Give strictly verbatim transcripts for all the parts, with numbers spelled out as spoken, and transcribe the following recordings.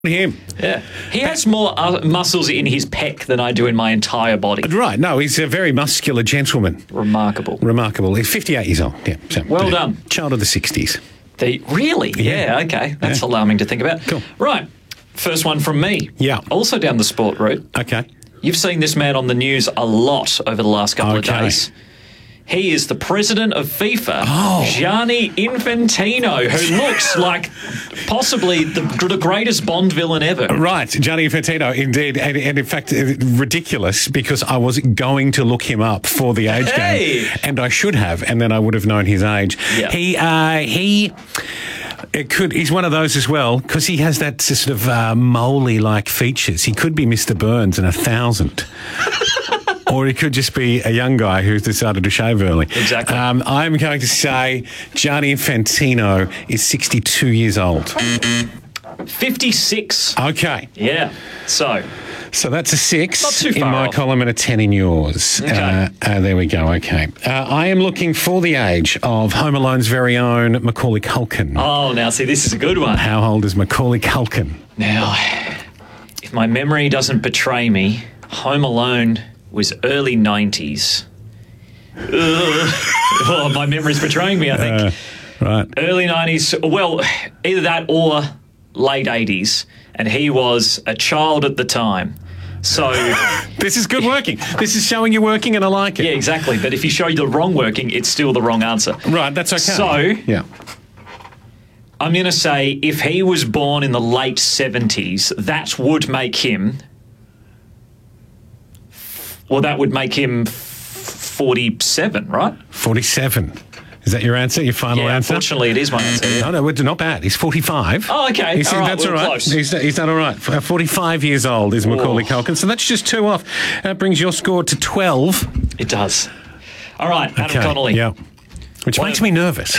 him. Yeah. He has more uh, muscles in his pec than I do in my entire body. Right. No, he's a very muscular gentleman. Remarkable. Remarkable. He's fifty-eight years old. Yeah. So, well done. Child of the sixties. The, really? Yeah. yeah, okay. That's yeah. alarming to think about. Cool. Right. First one from me. Yeah. Also down the sport route. Okay. You've seen this man on the news a lot over the last couple okay. of days. He is the president of FIFA, oh. Gianni Infantino, who looks like possibly the, the greatest Bond villain ever. Right, Gianni Infantino, indeed. And, and in fact, ridiculous, because I was going to look him up for the age hey. game, and I should have, and then I would have known his age. Yep. He, uh, he... It could. He's one of those as well, because he has that sort of uh, Mowgli-like features. He could be Mister Burns in a thousand. Or he could just be a young guy who's decided to shave early. Exactly. Um, I'm going to say Gianni Infantino is sixty-two years old. fifty-six. Okay. Yeah. So... So that's a six Not too in far my off. column and a ten in yours. Okay. Uh, uh, there we go. Okay. Uh, I am looking for the age of Home Alone's very own Macaulay Culkin. Oh, now see, this is a good one. How old is Macaulay Culkin? Now, if my memory doesn't betray me, Home Alone was early nineties. Ugh. Oh, my memory's betraying me, I think. Uh, right. Early nineties, well, either that or late eighties. And he was a child at the time. So... This is good working. This is showing you working, and I like it. Yeah, exactly. But if you show you the wrong working, it's still the wrong answer. Right, that's okay. So... Yeah. I'm going to say if he was born in the late seventies, that would make him... Well, that would make him forty-seven, right? forty-seven. Is that your answer, your final yeah, answer? Unfortunately, it is my answer. Yeah. No, no, it's not bad. He's forty-five. Oh, okay. He's, all right, that's we're all right. close. He's, he's done all right. forty-five years old is Macaulay Whoa. Culkin. So that's just two off. That brings your score to twelve. It does. All right, Adam okay. Connolly. Yeah. Which One makes of- me nervous.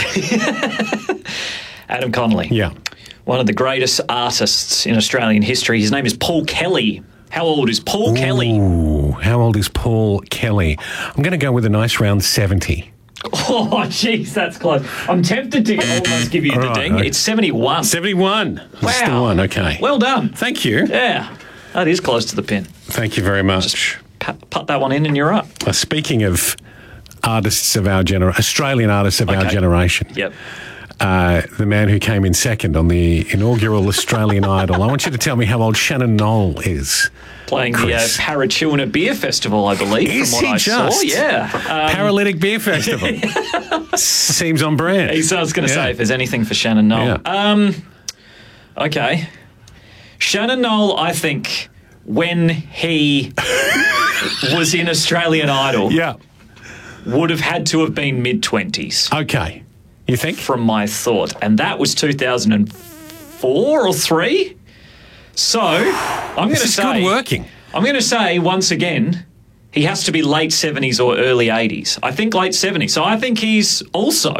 Adam Connolly. Yeah. One of the greatest artists in Australian history. His name is Paul Kelly. How old is Paul Ooh, Kelly? How old is Paul Kelly? I'm going to go with a nice round seventy. Oh, jeez, that's close. I'm tempted to almost give you All the right, ding. okay. It's seventy-one. seventy-one. That's Wow. the one, okay. Well done. Thank you. Yeah, that is close to the pin. Thank you very much. Put, put that one in and you're up. Uh, speaking of artists of our generation, Australian artists of our Okay. generation. Yep. Uh, the man who came in second on the inaugural Australian Idol. I want you to tell me how old Shannon Knoll is. Playing Chris. the uh, Parachuna Beer Festival, I believe, Is from what he I just? saw. Yeah. Um, Paralytic Beer Festival. Seems on brand. I was going to Yeah. say, if there's anything for Shannon Knoll. Yeah. Um, okay. Shannon Knoll, I think, when he was in Australian Idol, Yeah. would have had to have been mid-twenties. Okay. You think? From my thought. And that was two thousand four or three. So, I'm going This to is say... good working. I'm going to say, once again, he has to be late seventies or early eighties. I think late seventies. So I think he's also...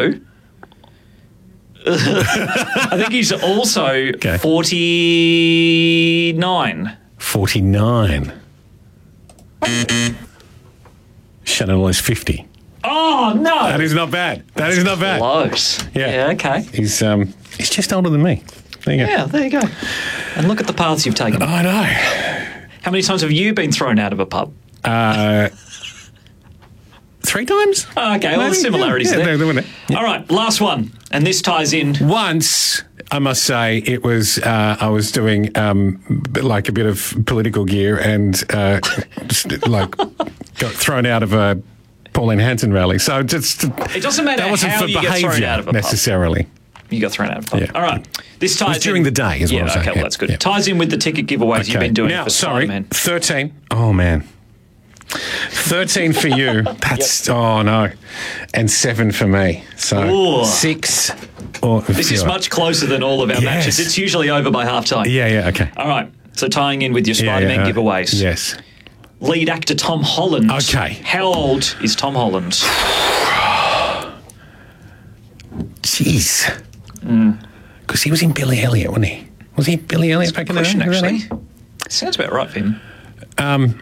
I think he's also Okay. forty-nine. forty-nine. Shannon Knoll is fifty. Oh, no! That is not bad. That is not bad. Close. Yeah. Yeah, okay. He's um he's just older than me. There you go. Yeah, there you go. And look at the paths you've taken. I know. How many times have you been thrown out of a pub? Uh, three times? Oh, okay, well, Maybe? the similarities Yeah, there. there were- yeah. All right, last one. And this ties in. Once, I must say, it was uh, I was doing um, like a bit of political gear and uh, just, like got thrown out of a Pauline Hanson rally. So just It doesn't matter that wasn't how for you get thrown behaviour out of a pub. necessarily. You got thrown out of a pub. Yeah. All right. This ties during in. the day is what yeah, I'm saying. okay, well, Yeah, that's good. yeah. Ties in with the ticket giveaways you've been doing now, for sorry, man. thirteen. Oh man, thirteen for you. That's oh no, and seven for me. So Ooh. six. Or This is much closer than all of our Yes. matches. It's usually over by half time. Yeah, yeah, okay. All right. So tying in with your Yeah, Spider-Man yeah, uh, giveaways. Yes. Lead actor Tom Holland. Okay. How old is Tom Holland? Jeez. Because he was in Billy Elliot, wasn't he? Was he Billy Elliot back in the day? Question, actually. Really? Sounds about right for him. Um,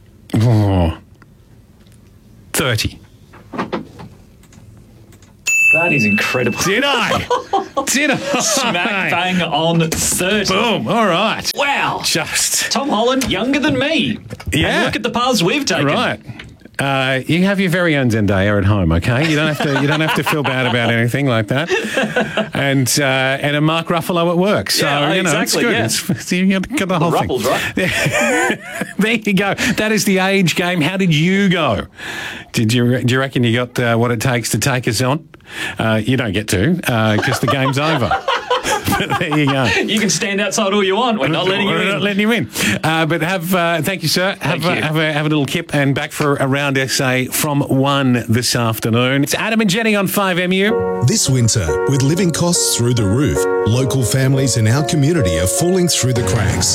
oh, thirty. That is incredible. Did I? Did I? Smack bang on thirty. Boom. All right. Wow. Just. Tom Holland, younger than me. Yeah. And look at the paths we've taken. Right. Uh, you have your very own Zendaya at home, okay? You don't have to. You don't have to feel bad about anything like that. And uh, and a Mark Ruffalo at work. So Yeah, you know exactly, it's good. yeah. It's, it's, you got the whole Ruffles, thing. right? There you go. That is the age game. How did you go? Did you do you reckon you got uh, what it takes to take us on? Uh, you don't get to because the game's over. But there you go. You can stand outside all you want. We're not letting you We're in. not letting you in. Uh, but have uh, thank you, sir. Have, Thank a, you. have a have a little kip and back for a round essay from one this afternoon. It's Adam and Jenny on five M U. This winter, with living costs through the roof, local families in our community are falling through the cracks.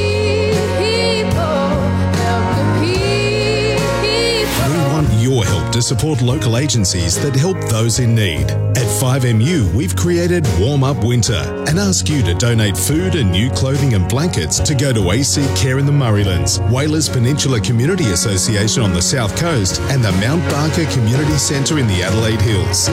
We want your help to support local agencies that help those in need. At five M U, we've created Warm Up Winter and ask you to donate food and new clothing and blankets to go to A C Care in the Murraylands, Whalers Peninsula Community Association on the South Coast, and the Mount Barker Community Centre in the Adelaide Hills.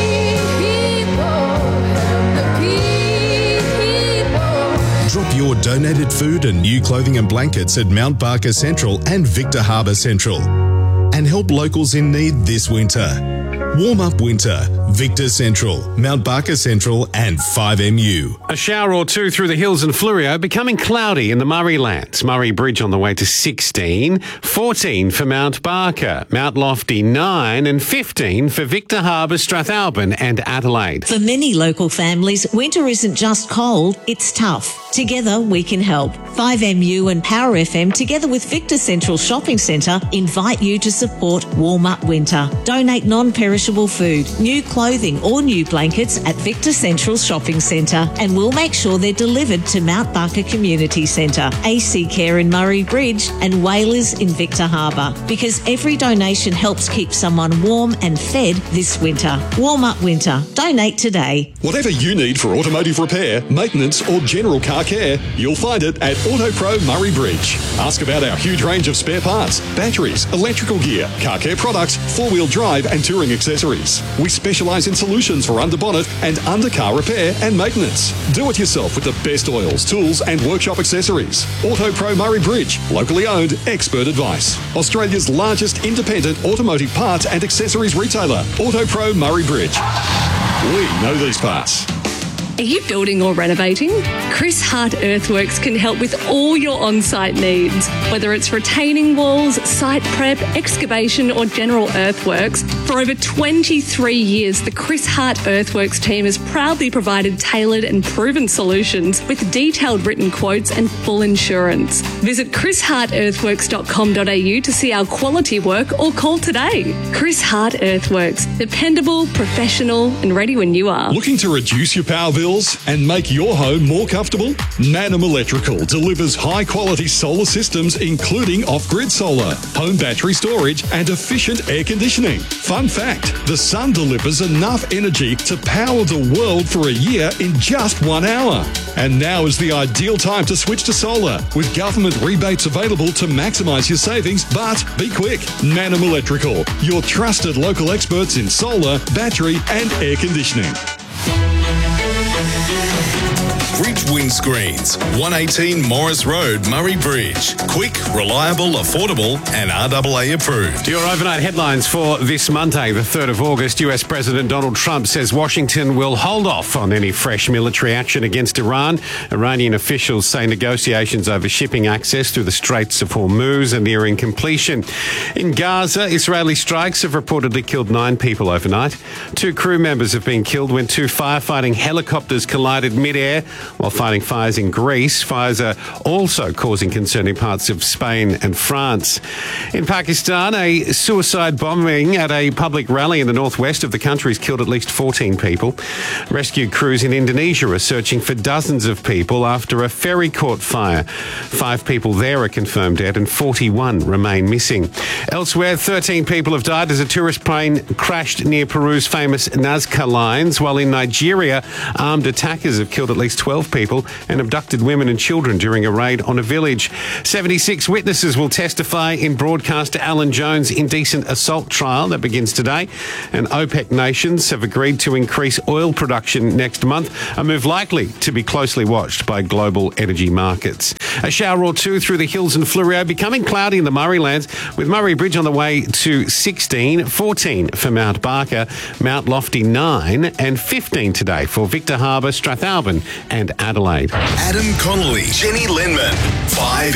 Drop your donated food and new clothing and blankets at Mount Barker Central and Victor Harbour Central. And help locals in need this winter. Warm Up Winter, Victor Central, Mount Barker Central and five M U. A shower or two through the hills and Fleurieu, becoming cloudy in the Murraylands. Murray Bridge on the way to sixteen, fourteen for Mount Barker, Mount Lofty nine and fifteen for Victor Harbour, Strathalbyn and Adelaide. For many local families, winter isn't just cold, it's tough. Together we can help. five M U and Power F M, together with Victor Central Shopping Centre, invite you to support Warm Up Winter. Donate non-perishable food, new clothing or new blankets at Victor Central Shopping Centre, and we'll make sure they're delivered to Mount Barker Community Centre, A C Care in Murray Bridge and Whalers in Victor Harbour, because every donation helps keep someone warm and fed this winter. Warm Up Winter. Donate today. Whatever you need for automotive repair, maintenance or general car care, you'll find it at AutoPro Murray Bridge. Ask about our huge range of spare parts, batteries, electrical gear, car care products, four-wheel drive and touring accessories. We specialise in solutions for under-bonnet and under-car repair and maintenance. Do it yourself with the best oils, tools and workshop accessories. AutoPro Murray Bridge, locally owned, expert advice. Australia's largest independent automotive parts and accessories retailer, AutoPro Murray Bridge. We know these parts. Are you building or renovating? Chris Hart Earthworks can help with all your on-site needs. Whether it's retaining walls, site prep, excavation or general earthworks, for over twenty-three years the Chris Hart Earthworks team has proudly provided tailored and proven solutions with detailed written quotes and full insurance. Visit chris hart earthworks dot com dot a u to see our quality work or call today. Chris Hart Earthworks, dependable, professional and ready when you are. Looking to reduce your power bills and make your home more comfortable? Manum Electrical delivers high-quality solar systems including off-grid solar, home battery storage and efficient air conditioning. Fun fact, the sun delivers enough energy to power the world for a year in just one hour. And now is the ideal time to switch to solar, with government rebates available to maximise your savings, but be quick. Manum Electrical, your trusted local experts in solar, battery and air conditioning. Bridge Windscreens, one eighteen Morris Road, Murray Bridge. Quick, reliable, affordable and R A A approved. Your overnight headlines for this Monday, the third of August. U S President Donald Trump says Washington will hold off on any fresh military action against Iran. Iranian officials say negotiations over shipping access through the Straits of Hormuz are nearing completion. In Gaza, Israeli strikes have reportedly killed nine people overnight. Two crew members have been killed when two firefighting helicopters collided mid-air while fighting fires in Greece. Fires are also causing concern in parts of Spain and France. In Pakistan, a suicide bombing at a public rally in the northwest of the country has killed at least fourteen people. Rescue crews in Indonesia are searching for dozens of people after a ferry caught fire. Five people there are confirmed dead and forty-one remain missing. Elsewhere, thirteen people have died as a tourist plane crashed near Peru's famous Nazca Lines, while in Nigeria, armed attackers have killed at least twelve twelve people and abducted women and children during a raid on a village. seventy-six witnesses will testify in broadcaster Alan Jones' indecent assault trial that begins today. And OPEC nations have agreed to increase oil production next month, a move likely to be closely watched by global energy markets. A shower or two through the hills and Fleurieu, becoming cloudy in the Murraylands, with Murray Bridge on the way to sixteen, fourteen for Mount Barker, Mount Lofty nine and fifteen today for Victor Harbour, Strathalbyn and Adelaide. Adam Connolly, Jenny Lenman, five